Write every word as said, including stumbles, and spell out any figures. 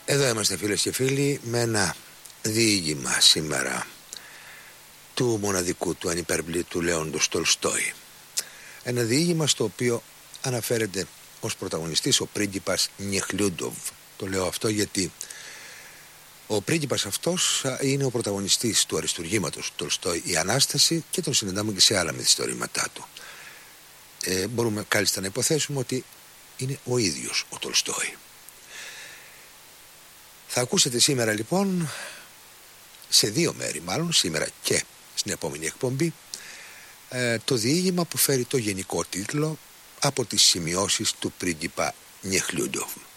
Εδώ είμαστε φίλες και φίλοι με ένα διήγημα σήμερα του μοναδικού, του ανυπερβλήτου Λέοντος Τολστόη. Ένα διήγημα στο οποίο αναφέρεται ως πρωταγωνιστής ο πρίγκιπας Νιεχλιούντοβ. Το λέω αυτό γιατί ο πρίγκιπας αυτός είναι ο πρωταγωνιστής του αριστουργήματος του Τολστόη «Η Ανάσταση» και τον συναντάμε και σε άλλα μυθιστορήματά του. Ε, μπορούμε κάλλιστα να υποθέσουμε ότι είναι ο ίδιος ο Τολστόη. Θα ακούσετε σήμερα λοιπόν, σε δύο μέρη μάλλον, σήμερα και στην επόμενη εκπομπή, ε, το διήγημα που φέρει το γενικό τίτλο «Από τις σημειώσεις του πρίγκιπα Νιεχλιούντοβ».